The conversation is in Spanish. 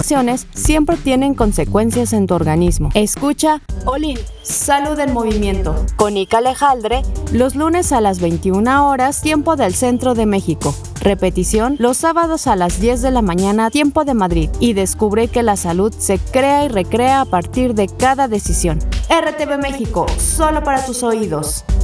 acciones siempre tienen consecuencias en tu organismo. Escucha Olin, Salud en Movimiento, con Ica Alejandre, los lunes a las 21 horas, tiempo del Centro de México. Repetición, los sábados a las 10 de la mañana, tiempo de Madrid. Y descubre que la salud se crea y recrea a partir de cada decisión. RTV México, solo para tus oídos.